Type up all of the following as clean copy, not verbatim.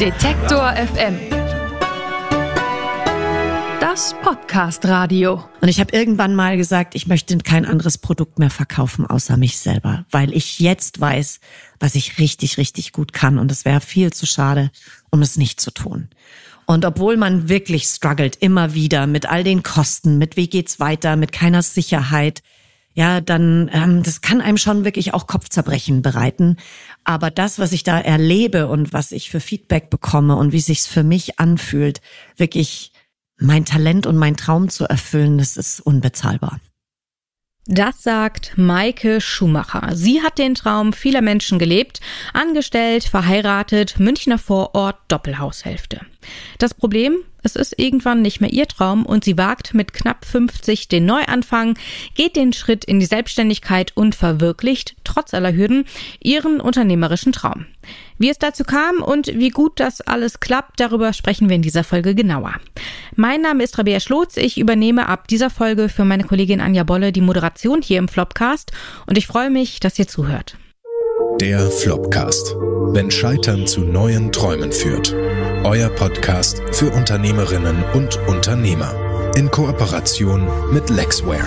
Detektor FM. Das Podcast-Radio. Und ich habe irgendwann mal gesagt, ich möchte kein anderes Produkt mehr verkaufen, außer mich selber. Weil ich jetzt weiß, was ich richtig, richtig gut kann. Und es wäre viel zu schade, um es nicht zu tun. Und obwohl man wirklich struggelt, immer wieder mit all den Kosten, mit wie geht's weiter, mit keiner Sicherheit, ja, dann, das kann einem schon wirklich auch Kopfzerbrechen bereiten. Aber das, was ich da erlebe und was ich für Feedback bekomme und wie sich's für mich anfühlt, wirklich mein Talent und mein Traum zu erfüllen, das ist unbezahlbar. Das sagt Maike Schumacher. Sie hat den Traum vieler Menschen gelebt, angestellt, verheiratet, Münchner Vorort, Doppelhaushälfte. Das Problem, es ist irgendwann nicht mehr ihr Traum und sie wagt mit knapp 50 den Neuanfang, geht den Schritt in die Selbstständigkeit und verwirklicht, trotz aller Hürden, ihren unternehmerischen Traum. Wie es dazu kam und wie gut das alles klappt, darüber sprechen wir in dieser Folge genauer. Mein Name ist Rabea Schlotz, ich übernehme ab dieser Folge für meine Kollegin Anja Bolle die Moderation hier im Flopcast und ich freue mich, dass ihr zuhört. Der Flopcast. Wenn Scheitern zu neuen Träumen führt. Euer Podcast für Unternehmerinnen und Unternehmer. In Kooperation mit Lexware.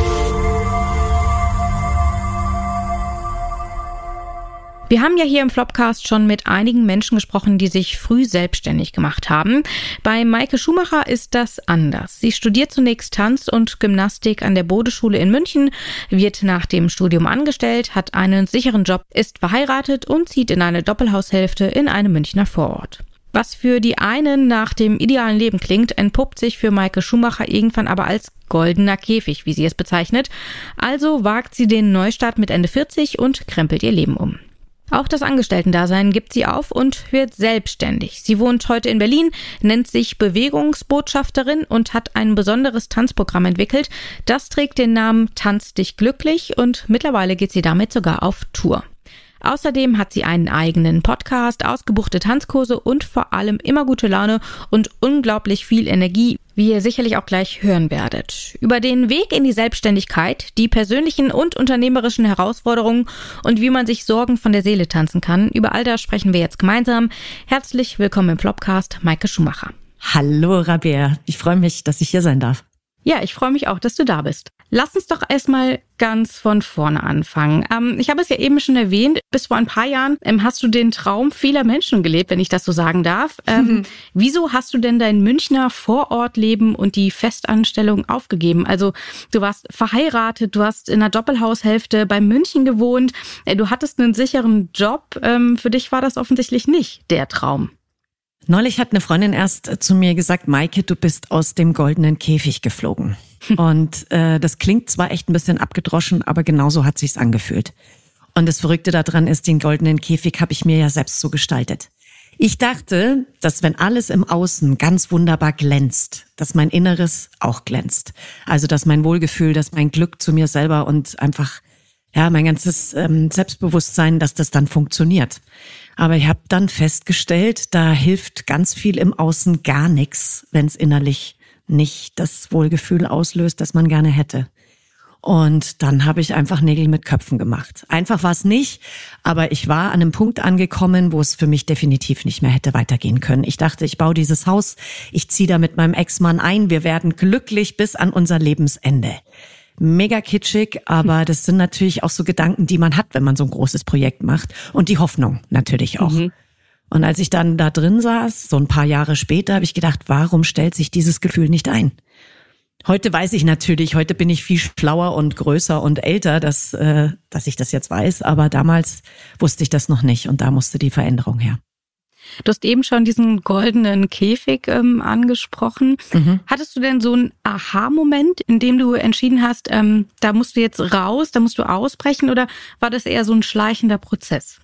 Wir haben ja hier im Flopcast schon mit einigen Menschen gesprochen, die sich früh selbstständig gemacht haben. Bei Maike Schumacher ist das anders. Sie studiert zunächst Tanz und Gymnastik an der Bode-Schule in München, wird nach dem Studium angestellt, hat einen sicheren Job, ist verheiratet und zieht in eine Doppelhaushälfte in einem Münchner Vorort. Was für die einen nach dem idealen Leben klingt, entpuppt sich für Maike Schumacher irgendwann aber als goldener Käfig, wie sie es bezeichnet. Also wagt sie den Neustart mit Ende 40 und krempelt ihr Leben um. Auch das Angestellten-Dasein gibt sie auf und wird selbstständig. Sie wohnt heute in Berlin, nennt sich Bewegungsbotschafterin und hat ein besonderes Tanzprogramm entwickelt. Das trägt den Namen Tanz dich glücklich und mittlerweile geht sie damit sogar auf Tour. Außerdem hat sie einen eigenen Podcast, ausgebuchte Tanzkurse und vor allem immer gute Laune und unglaublich viel Energie, wie ihr sicherlich auch gleich hören werdet. Über den Weg in die Selbstständigkeit, die persönlichen und unternehmerischen Herausforderungen und wie man sich Sorgen von der Seele tanzen kann, über all das sprechen wir jetzt gemeinsam. Herzlich willkommen im Flopcast, Maike Schumacher. Hallo Rabea, ich freue mich, dass ich hier sein darf. Ja, ich freue mich auch, dass du da bist. Lass uns doch erstmal ganz von vorne anfangen. Ich habe es ja eben schon erwähnt, bis vor ein paar Jahren hast du den Traum vieler Menschen gelebt, wenn ich das so sagen darf. Wieso hast du denn dein Münchner Vorortleben und die Festanstellung aufgegeben? Also du warst verheiratet, du hast in einer Doppelhaushälfte bei München gewohnt, du hattest einen sicheren Job. Für dich war das offensichtlich nicht der Traum. Neulich hat eine Freundin erst zu mir gesagt, Maike, du bist aus dem goldenen Käfig geflogen. Und das klingt zwar echt ein bisschen abgedroschen, aber genauso hat sich's angefühlt. Und das Verrückte daran ist, den goldenen Käfig habe ich mir ja selbst so gestaltet. Ich dachte, dass wenn alles im Außen ganz wunderbar glänzt, dass mein Inneres auch glänzt. Also dass mein Wohlgefühl, dass mein Glück zu mir selber und einfach ja mein ganzes Selbstbewusstsein, dass das dann funktioniert. Aber ich habe dann festgestellt, da hilft ganz viel im Außen gar nichts, wenn es innerlich nicht das Wohlgefühl auslöst, das man gerne hätte. Und dann habe ich einfach Nägel mit Köpfen gemacht. Einfach war es nicht, aber ich war an einem Punkt angekommen, wo es für mich definitiv nicht mehr hätte weitergehen können. Ich dachte, ich baue dieses Haus, ich ziehe da mit meinem Ex-Mann ein, wir werden glücklich bis an unser Lebensende. Mega kitschig, aber das sind natürlich auch so Gedanken, die man hat, wenn man so ein großes Projekt macht. Und die Hoffnung natürlich auch. Und als ich dann da drin saß, so ein paar Jahre später, habe ich gedacht, warum stellt sich dieses Gefühl nicht ein? Heute weiß ich natürlich, heute bin ich viel schlauer und größer und älter, dass ich das jetzt weiß. Aber damals wusste ich das noch nicht und da musste die Veränderung her. Du hast eben schon diesen goldenen Käfig angesprochen. Hattest du denn so einen Aha-Moment, in dem du entschieden hast, da musst du jetzt raus, da musst du ausbrechen, oder war das eher so ein schleichender Prozess?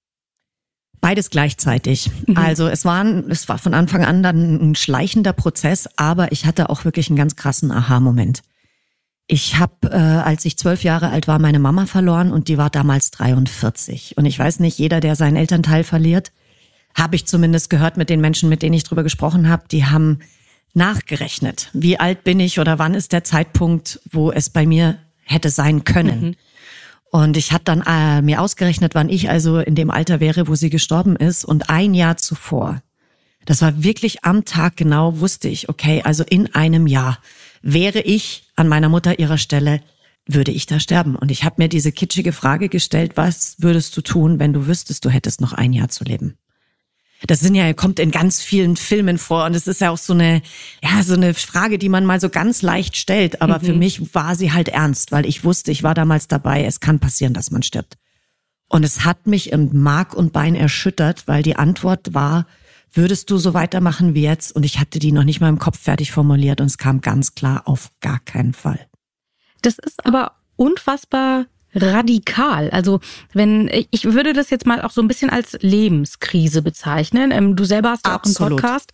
Beides gleichzeitig. Also es war von Anfang an dann ein schleichender Prozess, aber ich hatte auch wirklich einen ganz krassen Aha-Moment. Ich habe, als ich 12 Jahre alt war, meine Mama verloren und die war damals 43. Und ich weiß nicht, jeder, der seinen Elternteil verliert, habe ich zumindest gehört mit den Menschen, mit denen ich drüber gesprochen habe, die haben nachgerechnet. Wie alt bin ich oder wann ist der Zeitpunkt, wo es bei mir hätte sein können? Und ich habe dann mir ausgerechnet, wann ich also in dem Alter wäre, wo sie gestorben ist. Und ein Jahr zuvor Das war wirklich am Tag genau, wusste ich, okay, also in einem Jahr wäre ich an meiner Mutter ihrer Stelle, würde ich da sterben. Und ich habe mir diese kitschige Frage gestellt, was würdest du tun, wenn du wüsstest, du hättest noch ein Jahr zu leben? Das kommt in ganz vielen Filmen vor und es ist ja auch so eine Frage, die man mal so ganz leicht stellt. Aber für mich war sie halt ernst, weil ich wusste, ich war damals dabei, es kann passieren, dass man stirbt. Und es hat mich in Mark und Bein erschüttert, weil die Antwort war, würdest du so weitermachen wie jetzt? Und ich hatte die noch nicht mal im Kopf fertig formuliert und es kam ganz klar, auf gar keinen Fall. Das ist aber unfassbar radikal. Also ich würde das jetzt mal auch so ein bisschen als Lebenskrise bezeichnen. Du selber hast ja auch einen Podcast.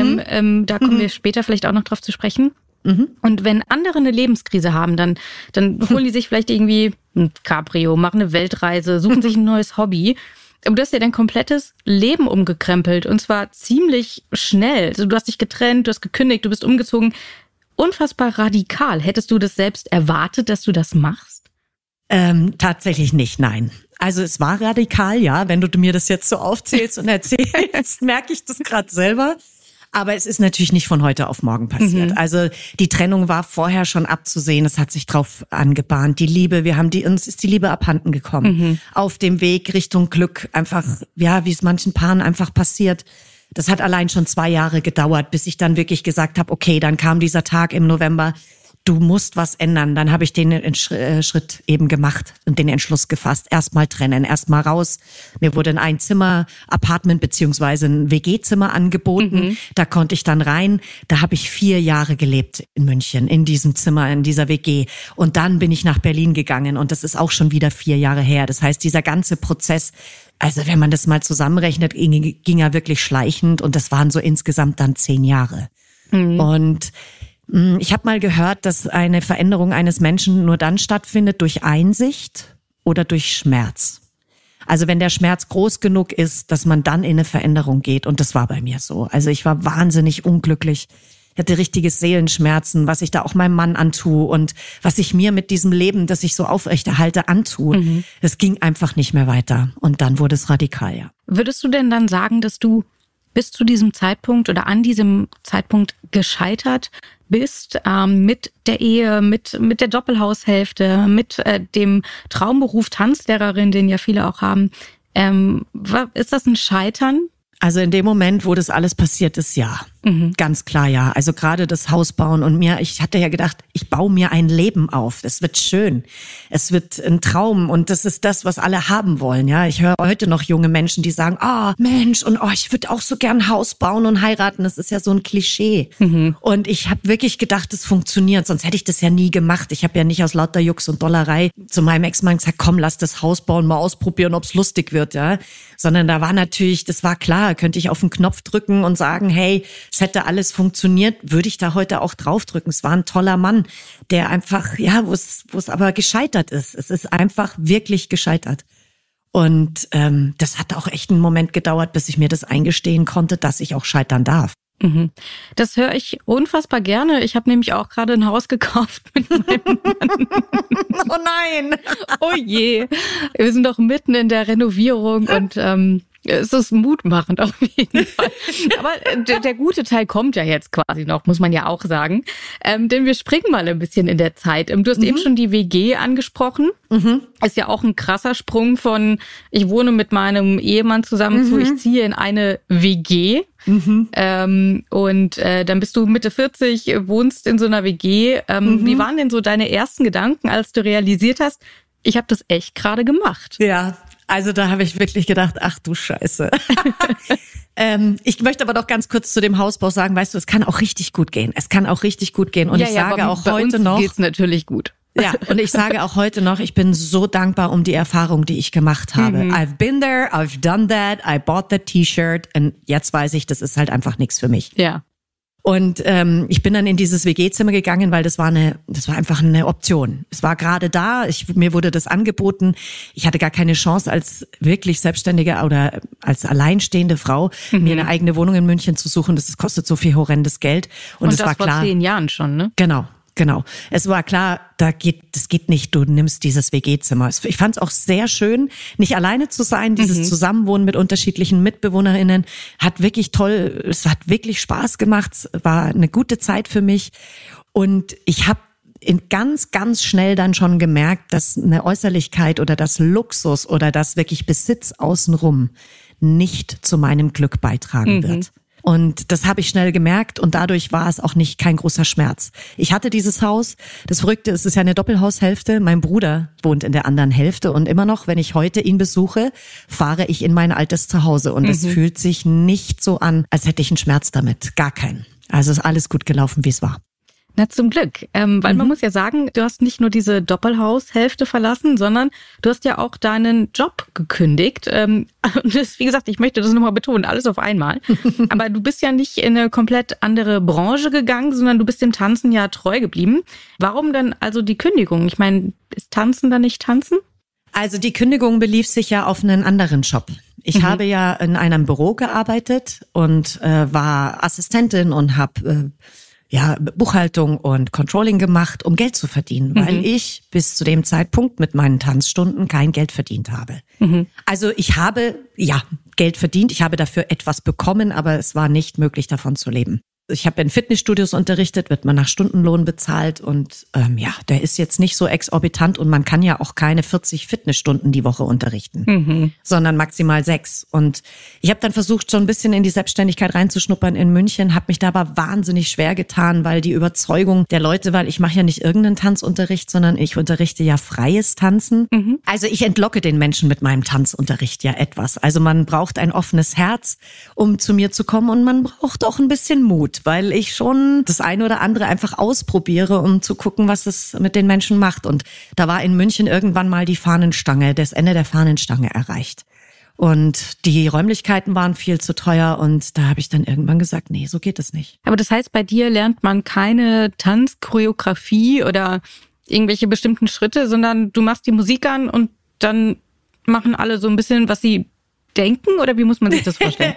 Da kommen wir später vielleicht auch noch drauf zu sprechen. Und wenn andere eine Lebenskrise haben, dann holen die sich vielleicht irgendwie ein Cabrio, machen eine Weltreise, suchen sich ein neues Hobby. Aber du hast ja dein komplettes Leben umgekrempelt und zwar ziemlich schnell. Also du hast dich getrennt, du hast gekündigt, du bist umgezogen. Unfassbar radikal. Hättest du das selbst erwartet, dass du das machst? Tatsächlich nicht, nein. Also es war radikal, ja. Wenn du mir das jetzt so aufzählst und erzählst, merke ich das gerade selber. Aber es ist natürlich nicht von heute auf morgen passiert. Also die Trennung war vorher schon abzusehen. Es hat sich drauf angebahnt. Die Liebe, uns ist die Liebe abhanden gekommen. Auf dem Weg Richtung Glück einfach, ja, wie es manchen Paaren einfach passiert. Das hat allein schon 2 Jahre gedauert, bis ich dann wirklich gesagt habe, okay, dann kam dieser Tag im November, du musst was ändern. Dann habe ich den Schritt eben gemacht und den Entschluss gefasst. Erstmal trennen, erstmal raus. Mir wurde ein Einzimmer-Apartment beziehungsweise ein WG-Zimmer angeboten. Da konnte ich dann rein. Da habe ich 4 Jahre gelebt in München, in diesem Zimmer, in dieser WG. Und dann bin ich nach Berlin gegangen und das ist auch schon wieder 4 Jahre her. Das heißt, dieser ganze Prozess, also wenn man das mal zusammenrechnet, ging er wirklich schleichend und das waren so insgesamt dann 10 Jahre. Und ich habe mal gehört, dass eine Veränderung eines Menschen nur dann stattfindet durch Einsicht oder durch Schmerz. Also wenn der Schmerz groß genug ist, dass man dann in eine Veränderung geht. Und das war bei mir so. Also ich war wahnsinnig unglücklich. Ich hatte richtige Seelenschmerzen, was ich da auch meinem Mann antue und was ich mir mit diesem Leben, das ich so aufrechterhalte, antue. Das ging einfach nicht mehr weiter. Und dann wurde es radikal, ja. Würdest du denn dann sagen, dass du bis zu diesem Zeitpunkt oder an diesem Zeitpunkt gescheitert bist mit der Ehe, mit der Doppelhaushälfte, mit dem Traumberuf Tanzlehrerin, den ja viele auch haben? Ist das ein Scheitern? Also in dem Moment, wo das alles passiert ist, ja. Ganz klar, ja. Also gerade das Haus bauen und ich hatte ja gedacht, ich baue mir ein Leben auf. Das wird schön. Es wird ein Traum und das ist das, was alle haben wollen, ja. Ich höre heute noch junge Menschen, die sagen, Mensch, und ich würde auch so gern ein Haus bauen und heiraten. Das ist ja so ein Klischee. Und ich habe wirklich gedacht, das funktioniert. Sonst hätte ich das ja nie gemacht. Ich habe ja nicht aus lauter Jux und Dollerei zu meinem Ex-Mann gesagt, komm, lass das Haus bauen, mal ausprobieren, ob's lustig wird, ja. Sondern da war natürlich, das war klar, könnte ich auf den Knopf drücken und sagen, hey, es hätte alles funktioniert, würde ich da heute auch draufdrücken. Es war ein toller Mann, der einfach, ja, wo es aber gescheitert ist. Es ist einfach wirklich gescheitert. Und das hat auch echt einen Moment gedauert, bis ich mir das eingestehen konnte, dass ich auch scheitern darf. Das höre ich unfassbar gerne. Ich habe nämlich auch gerade ein Haus gekauft mit meinem Mann. Oh nein! Oh je, wir sind doch mitten in der Renovierung und es ist mutmachend auf jeden Fall. Aber der gute Teil kommt ja jetzt quasi noch, muss man ja auch sagen. Denn wir springen mal ein bisschen in der Zeit. Du hast eben schon die WG angesprochen. Ist ja auch ein krasser Sprung von, ich wohne mit meinem Ehemann zusammen zu, ich ziehe in eine WG. Und dann bist du Mitte 40, wohnst in so einer WG. Wie waren denn so deine ersten Gedanken, als du realisiert hast, ich habe das echt gerade gemacht? Ja, also da habe ich wirklich gedacht, ach du Scheiße. Ich möchte aber doch ganz kurz zu dem Hausbau sagen, weißt du, es kann auch richtig gut gehen. Es kann auch richtig gut gehen. Und ich sage auch heute noch, geht's natürlich gut. Ja, und ich sage auch heute noch, ich bin so dankbar um die Erfahrung, die ich gemacht habe. I've been there, I've done that, I bought that T-Shirt und jetzt weiß ich, das ist halt einfach nichts für mich. Ja. Und ich bin dann in dieses WG-Zimmer gegangen, weil das war einfach eine Option. Es war gerade da, mir wurde das angeboten. Ich hatte gar keine Chance, als wirklich Selbstständige oder als alleinstehende Frau mir eine eigene Wohnung in München zu suchen. Das kostet so viel horrendes Geld. Und das war klar. vor 10 Jahren schon, ne? Genau. Genau. Es war klar, das geht nicht, du nimmst dieses WG-Zimmer. Ich fand es auch sehr schön, nicht alleine zu sein, dieses Zusammenwohnen mit unterschiedlichen MitbewohnerInnen. Hat wirklich toll, es hat wirklich Spaß gemacht, es war eine gute Zeit für mich. Und ich habe ganz, ganz schnell dann schon gemerkt, dass eine Äußerlichkeit oder das Luxus oder das wirklich Besitz außenrum nicht zu meinem Glück beitragen wird. Und das habe ich schnell gemerkt und dadurch war es auch kein großer Schmerz. Ich hatte dieses Haus, das Verrückte ist, es ist ja eine Doppelhaushälfte. Mein Bruder wohnt in der anderen Hälfte und immer noch, wenn ich heute ihn besuche, fahre ich in mein altes Zuhause und es fühlt sich nicht so an, als hätte ich einen Schmerz damit. Gar keinen. Also ist alles gut gelaufen, wie es war. Na, zum Glück. Weil man muss ja sagen, du hast nicht nur diese Doppelhaushälfte verlassen, sondern du hast ja auch deinen Job gekündigt. Und das, wie gesagt, ich möchte das nochmal betonen, alles auf einmal. Aber du bist ja nicht in eine komplett andere Branche gegangen, sondern du bist dem Tanzen ja treu geblieben. Warum denn also die Kündigung? Ich meine, ist Tanzen dann nicht Tanzen? Also die Kündigung belief sich ja auf einen anderen Job. Ich habe ja in einem Büro gearbeitet und war Assistentin und habe Buchhaltung und Controlling gemacht, um Geld zu verdienen, weil ich bis zu dem Zeitpunkt mit meinen Tanzstunden kein Geld verdient habe. Also ich habe, Geld verdient, ich habe dafür etwas bekommen, aber es war nicht möglich, davon zu leben. Ich habe in Fitnessstudios unterrichtet, wird man nach Stundenlohn bezahlt und der ist jetzt nicht so exorbitant und man kann ja auch keine 40 Fitnessstunden die Woche unterrichten, sondern maximal 6. Und ich habe dann versucht, so ein bisschen in die Selbstständigkeit reinzuschnuppern in München, habe mich da aber wahnsinnig schwer getan, weil die Überzeugung der Leute, weil ich mache ja nicht irgendeinen Tanzunterricht, sondern ich unterrichte ja freies Tanzen. Also ich entlocke den Menschen mit meinem Tanzunterricht ja etwas. Also man braucht ein offenes Herz, um zu mir zu kommen und man braucht auch ein bisschen Mut, weil ich schon das eine oder andere einfach ausprobiere, um zu gucken, was es mit den Menschen macht. Und da war in München irgendwann mal das Ende der Fahnenstange erreicht. Und die Räumlichkeiten waren viel zu teuer und da habe ich dann irgendwann gesagt, nee, so geht es nicht. Aber das heißt, bei dir lernt man keine Tanzchoreografie oder irgendwelche bestimmten Schritte, sondern du machst die Musik an und dann machen alle so ein bisschen, was sie denken, oder wie muss man sich das vorstellen?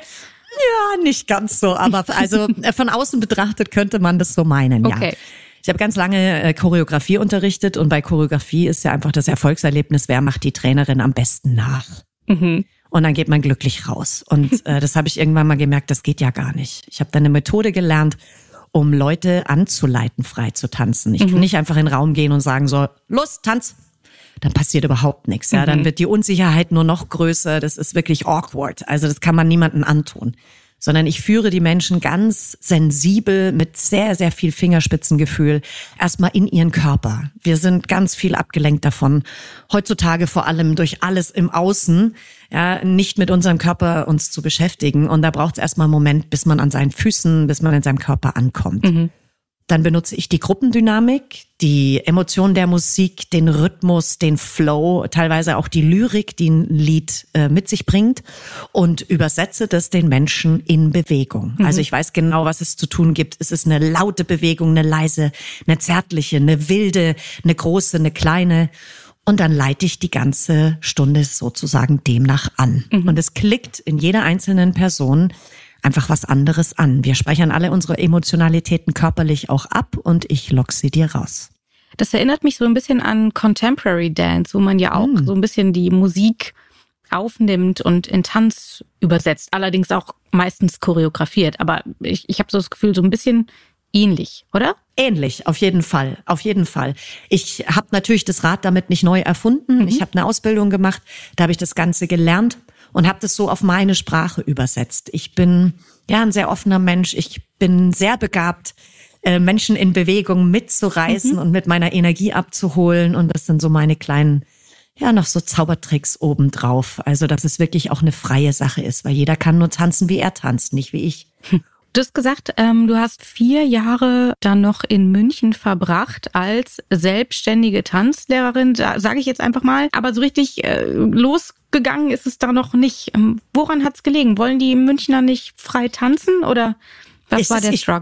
Ja, nicht ganz so, aber also von außen betrachtet könnte man das so meinen, ja. Okay. Ich habe ganz lange Choreografie unterrichtet und bei Choreografie ist ja einfach das Erfolgserlebnis, wer macht die Trainerin am besten nach. Und dann geht man glücklich raus. Und das habe ich irgendwann mal gemerkt, das geht ja gar nicht. Ich habe dann eine Methode gelernt, um Leute anzuleiten, frei zu tanzen. Ich kann nicht einfach in den Raum gehen und sagen so, los, tanz. Dann passiert überhaupt nichts. Ja, dann wird die Unsicherheit nur noch größer. Das ist wirklich awkward. Also das kann man niemandem antun. Sondern ich führe die Menschen ganz sensibel mit sehr, sehr viel Fingerspitzengefühl erstmal in ihren Körper. Wir sind ganz viel abgelenkt davon. Heutzutage vor allem durch alles im Außen, ja, nicht mit unserem Körper uns zu beschäftigen. Und da braucht es erstmal einen Moment, bis man an seinen Füßen, bis man in seinem Körper ankommt. Dann benutze ich die Gruppendynamik, die Emotion der Musik, den Rhythmus, den Flow, teilweise auch die Lyrik, die ein Lied mit sich bringt und übersetze das den Menschen in Bewegung. Also ich weiß genau, was es zu tun gibt. Es ist eine laute Bewegung, eine leise, eine zärtliche, eine wilde, eine große, eine kleine. Und dann leite ich die ganze Stunde sozusagen demnach an. Und es klickt in jeder einzelnen Person einfach was anderes an. Wir speichern alle unsere Emotionalitäten körperlich auch ab und ich lock sie dir raus. Das erinnert mich so ein bisschen an Contemporary Dance, wo man ja auch so ein bisschen die Musik aufnimmt und in Tanz übersetzt. Allerdings auch meistens choreografiert. Aber ich habe so das Gefühl, so ein bisschen ähnlich, oder? Ähnlich, auf jeden Fall, auf jeden Fall. Ich habe natürlich das Rad damit nicht neu erfunden. Ich habe eine Ausbildung gemacht, da habe ich das Ganze gelernt und habe das so auf meine Sprache übersetzt. Ich bin ja ein sehr offener Mensch. Ich bin sehr begabt, Menschen in Bewegung mitzureißen und mit meiner Energie abzuholen. Und das sind so meine kleinen, noch so Zaubertricks obendrauf. Also, dass es wirklich auch eine freie Sache ist, weil jeder kann nur tanzen, wie er tanzt, nicht wie ich. Du hast gesagt, du hast 4 Jahre dann noch in München verbracht als selbstständige Tanzlehrerin, sage ich jetzt einfach mal. Aber so richtig losgegangen ist es da noch nicht. Woran hat's gelegen? Wollen die Münchner nicht frei tanzen oder was war der Struggle?